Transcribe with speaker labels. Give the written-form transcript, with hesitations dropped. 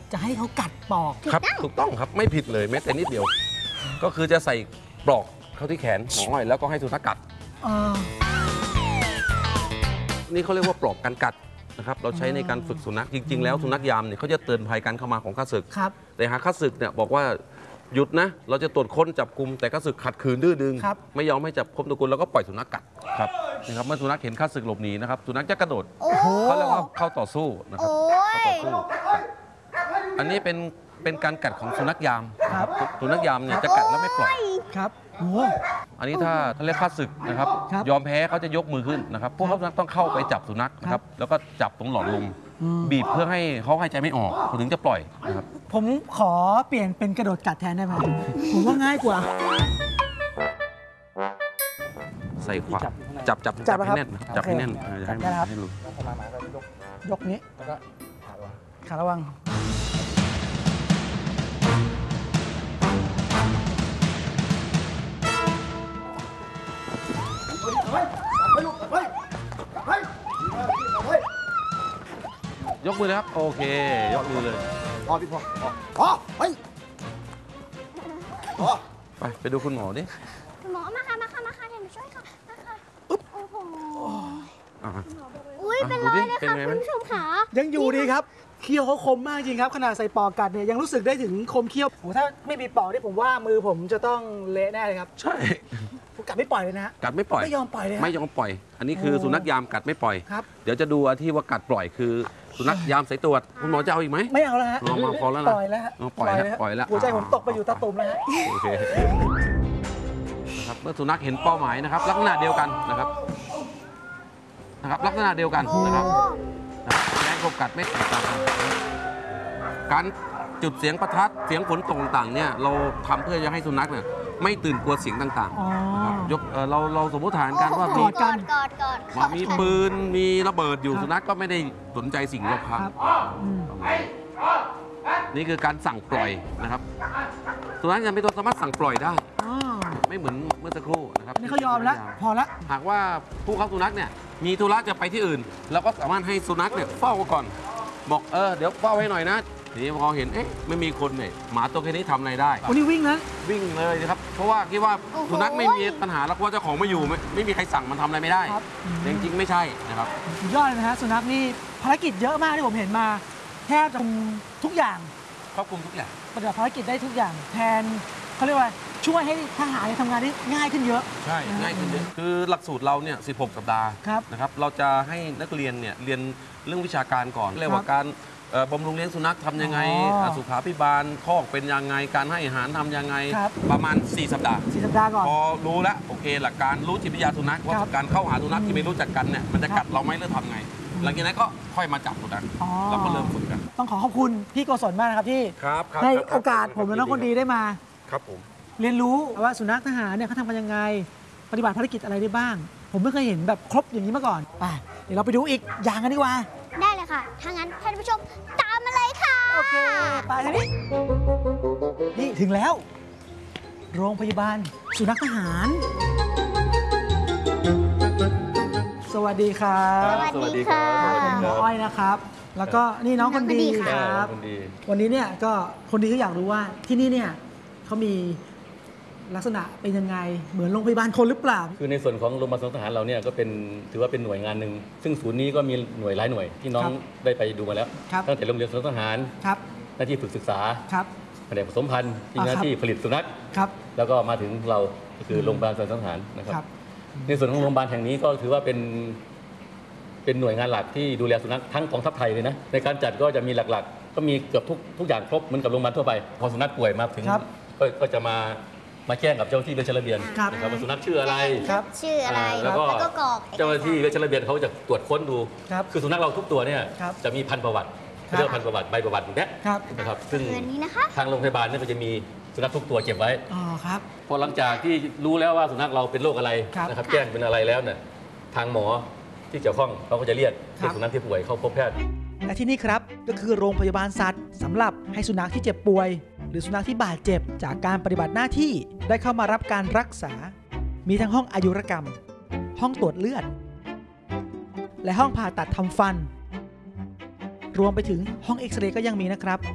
Speaker 1: จะให้เขากัดปอก
Speaker 2: ครับถูกต้องครับไม่ผิดเลยแม้แต่นิดเดียว ก็คือจะใส่ปลอกเข้าที่แขนหมออ้อยแล้วก็ให้สุนัขกัดนี่เขาเรียกว่าปลอกการกัดนะครับเราใช้ในการฝึกสุนัขจริงๆแล้วสุนัขยามเนี่ยเขาจะเตือนภัยการเข้ามาของข้าศึกแต่หากข้าศึกเนี่ยบอกว่าหยุดนะเราจะตรวจค้นจับกุมแต่ข้าศึกขัดขืนดื้อดึงไม่ยอมให้จับควบตัวกุลแล้วก็ปล่อยสุนัขกัดครับนะครับเมื่อสุนัขเห็นข้าศึกหลบหนีนะครับสุนัขจะกระโดดเขาเรียกว่าเข้าต่อสู้นะครับเข้าต่อสู้อันนี้เป็นการกัดของสุนัขยามสุนัขยามเนี่ยจะกัดแล้วไม่ปล่อย
Speaker 1: ครับ
Speaker 2: อันนี้ถ้าเรียกข้าศึกนะครับยอมแพ้เขาจะยกมือขึ้นนะครับพวกเขาต้องเข้าไปจับสุนัขนะครับแล้วก็จับตรงหลอดลมบีบเพื่อให้เขาหายใจไม่ออกถึงจะปล่อยนะครับ
Speaker 1: ผมขอเปลี่ยนเป็นกระโดดกัดแทนได้ไหมผมว่าง่ายกว่า
Speaker 2: ใส่ขวาจับให้แน่นจับให้แน่นให้รู้
Speaker 1: ยกนี้ขาระวัง
Speaker 2: ยกมือเลยครับโอเคยกมือเลย
Speaker 3: พอพี่พอ
Speaker 2: ไปดูคุณหมอดิ
Speaker 4: คุณหมอมาค่ะเดี๋ยวหนูช่วยค่ะมาค่ะโอ้โหอุ้ยเป็นไรเลยค่ะคุณผู้ชมค่ะ
Speaker 1: ยังอยู่ดีครับเขี้ยวเขาคมมากจริงครับขนาดใส่ปอกกัดเนี่ยยังรู้สึกได้ถึงคมเขี้ยวโอ้ถ้าไม่มีปอกนี่ผมว่ามือผมจะต้องเละแน่เลยครับ
Speaker 2: ใช่
Speaker 1: ผมกัดไม่ปล่อยเลยนะ
Speaker 2: กัดไม่ปล่อย
Speaker 1: ไม่ยอมปล่อยเลย
Speaker 2: ไม่ยอมปล่อยอันนี้คือสุนัขยามกัดไม่ปล่อยเดี๋ยวจะดูที่ว่ากัดปล่อยคือสุนัขยามสายตรวจคุณหมอจะเอาอีกไหม
Speaker 1: ไม่เอาแล้วฮะ
Speaker 2: มาพอแล้วนะ
Speaker 1: ปล่อยแล้ว
Speaker 2: ปล่อยแล้ว
Speaker 1: หัวใจผมตกไปอยู่ตาตุ่มแล้วฮะ
Speaker 2: โอเคนะครับเมื่อสุนัขเห็นเป้าหมายนะครับลักษณะเดียวกันนะครับลักษณะเดียวกันนะครับแรงกบกัดไม่แตกต่างกันการจุดเสียงประทัดเสียงฝนตกต่างเนี่ยเราทำเพื่อจะให้สุนัขเนี่ยไม่ตื่นกลัวเสียงต่างๆนะครับยกเราสมมติฐานกันว่ามีปืนมีระเบิดอยู่สุนัขก็ไม่ได้สนใจสิ่งรอบข้างนี่คือการสั่งปล่อยนะครับสุนัขยังเป็นตัวสามารถสั่งปล่อยได้ไม่เหมือนเมื่อสักครู่นะครับ
Speaker 1: นี่เขายอมแล้วพอละ
Speaker 2: หากว่าผู้ค้าสุนัขเนี่ยมีธุระจะไปที่อื่นเราก็สามารถให้สุนัขเนี่ยเฝ้าก่อนบอกเดี๋ยวเฝ้าให้หน่อยนะทีนี้พอเห็นไม่มีคนเนี่ยหมาตัวแค่นี้ทำอะไรได้
Speaker 1: วันนี้วิ่งนะ
Speaker 2: วิ่งเลยนะครับเพราะว่าคิดว่าสุนัขไม่มีปัญหาแล้วเพราะเจ้าของไม่อยู่ไม่มีใครสั่งมันทำอะไรไม่ได้จริงๆไม่ใช่นะครับ
Speaker 1: ยอดเลยนะฮะสุนัขนี่ภารกิจเยอะมากที่ผมเห็นมาแทบจะทุกอย่าง
Speaker 2: ครอบคลุมทุกอย่าง
Speaker 1: ปฏิบัติภารกิจได้ทุกอย่างแทนเขาเรียกว่าช่วยให้ทหารทำงานได้ง่ายขึ้นเยอะ
Speaker 2: ใช่ง่ายขึ้นเยอะคือหลักสูตรเราเนี่ย16 สัปดาห์นะครับเราจะให้นักเรียนเนี่ยเรียนเรื่องวิชาการก่อนเรียกว่าการบำรุงเลี้ยงสุนัขทำยังไงสุขาภิบาลคอกเป็นยังไงการให้อาหารทำยังไงประมาณ4 สัปดาห์
Speaker 1: ก่อน
Speaker 2: พอรู้แล้วโอเคหลักการรู้จิตวิทยาสุนัขว่าการเข้าหาสุนัขที่ไม่รู้จักกันเนี่ยมันจะกัดเราไหมหรือทำไงหลังจากนั้นก็ค่อยมาจับสุนัขเราก็เริ่มฝึกกัน
Speaker 1: ต้องขอบคุณพี่โกศลมากนะครับที่ให้โอกาสผมและน้องคนดีได้มา
Speaker 2: ครับผม
Speaker 1: เรียนรู้ว่าสุนัขทหารเนี่ยเขาทำกันยังไงปฏิบัติภารกิจอะไรได้บ้างผมไม่เคยเห็นแบบครบอย่างนี้มาก่อนเดี๋ยวเราไปดูอีกอย่างกันดีกว่า
Speaker 4: ได้เลยค่ะถ้างั้นท่านผู้ชมตามมาเลยค่ะ
Speaker 1: โอเคไปทางนี้นี่ถึงแล้วโรงพยาบาลสุนัขทหารสวัสดีครับ
Speaker 4: สวัสดีค่ะ
Speaker 1: หมออ้อยนะครับแล้วก็นี่น้องคนดีครับวันนี้เนี่ยก็คนดีก็อยากรู้ว่าที่นี่เนี่ยเขามีลักษณะเป็นยังไงเหมือนโรงพยาบาลคนหรือเปล่า
Speaker 5: คือในส่วนของโรงพยาบาลทหารเราเนี่ยก็เป็นถือว่าเป็นหน่วยงานหนึ่งซึ่งศูนย์นี้ก็มีหน่วยหลายหน่วยที่น้องได้ไปดูมาแล้วตั้งแต่โรงเรียนทหารหน้าที่ฝึกศึกษาแผนกผสมพันธุ์ที่หน้าที่ผลิตสุนัขแล้วก็มาถึงเราก็คือโรงพยาบาลทหารนะครับในส่วนของโรงพยาบาลแห่งนี้ก็ถือว่าเป็นหน่วยงานหลักที่ดูแลสุนัขทั้งกองทัพไทยเลยนะในการจัดก็จะมีหลักๆก็มีเกือบทุกอย่างครบเหมือนกับโรงพยาบาลทั่วไปพอสุนัขป่วยมาถึงก็จะมาแจ้งกับเจ้าหน้าที่เวชระเบียนนะครับว่าสุนัขชื่ออะไรแล้วก็เจ้าหน้าที่เวชระเบียนเขาจะตรวจค้นดูคือสุนัขเราทุกตัวเนี่ยจะมีพันธุ์ประวัติเรื่องพันธุ์ประวัติใบประวัติอยู่เนี่ยนะครับซึ่งทางโรงพยาบาลเนี่ยก็จะมีสุนัขทุกตัวเก็บไว้พอหลังจากที่รู้แล้วว่าสุนัขเราเป็นโรคอะไรนะครับแจ้งเป็นอะไรแล้วเนี่ยทางหมอที่เกี่ยวข้องเขาก็จะเรียกสุนัขที่ป่วยเข้าพบแพทย์
Speaker 1: และที่นี่ครับก็คือโรงพยาบาลสัตว์สำหรับให้สุนัขที่เจ็บป่วยหรือสุนัขที่บาดเจ็บจากการปฏิบัติหน้าที่ได้เข้ามารับการรักษามีทั้งห้องอายุรกรรมห้องตรวจเลือดและห้องผ่าตัดทำฟันรวมไปถึงห้องเอ็กซเรย์ก็ยังมีนะครับ